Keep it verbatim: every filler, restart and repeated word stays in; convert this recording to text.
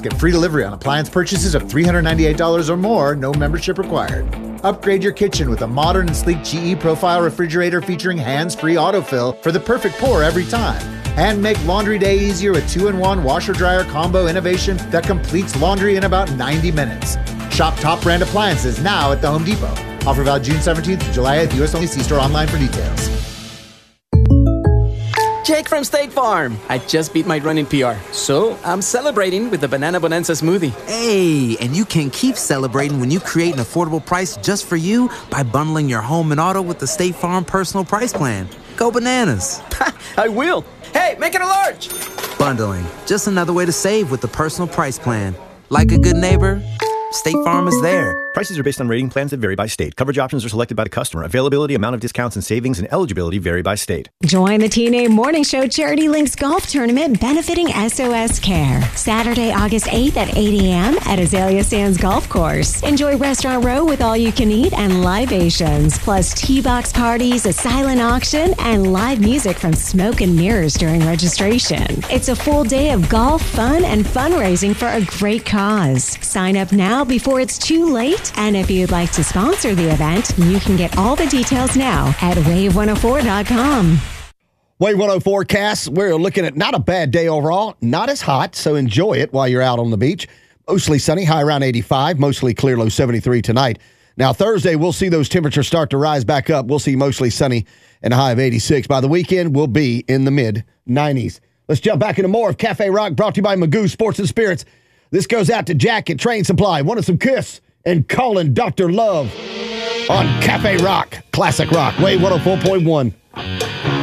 get free delivery on appliance purchases of three hundred ninety-eight dollars or more, no membership required. Upgrade your kitchen with a modern and sleek G E Profile refrigerator featuring hands-free autofill for the perfect pour every time. And make laundry day easier with two in one washer-dryer combo innovation that completes laundry in about ninety minutes. Shop top brand appliances now at the Home Depot. Offer valid June seventeenth to July eighth. U S only. See store online for details. Jake from State Farm. I just beat my running P R, so I'm celebrating with the Banana Bonanza smoothie. Hey, and you can keep celebrating when you create an affordable price just for you by bundling your home and auto with the State Farm Personal Price Plan. Go bananas. I will. Hey, make it a large. Bundling, just another way to save with the Personal Price Plan. Like a good neighbor, State Farm is there. Prices are based on rating plans that vary by state. Coverage options are selected by the customer. Availability, amount of discounts and savings, and eligibility vary by state. Join the T N A Morning Show Charity Links Golf Tournament benefiting S O S Care. Saturday, August eighth at eight a.m. at Azalea Sands Golf Course. Enjoy Restaurant Row with all you can eat and libations, plus tee box parties, a silent auction, and live music from Smoke and Mirrors during registration. It's a full day of golf, fun, and fundraising for a great cause. Sign up now before it's too late. And if you'd like to sponsor the event, you can get all the details now at wave one oh four dot com. Wave one oh four forecast, we're looking at not a bad day overall, not as hot, so enjoy it while you're out on the beach. Mostly sunny, high around eighty-five, mostly clear, low seventy-three tonight. Now, Thursday, we'll see those temperatures start to rise back up. We'll see mostly sunny and a high of eighty-six. By the weekend, we'll be in the mid nineties. Let's jump back into more of Cafe Rock, brought to you by Magoo Sports and Spirits. This goes out to Jack at Train Supply. Wanted some Kiss and calling Doctor Love on Cafe Rock, Classic Rock, Wave one oh four point one.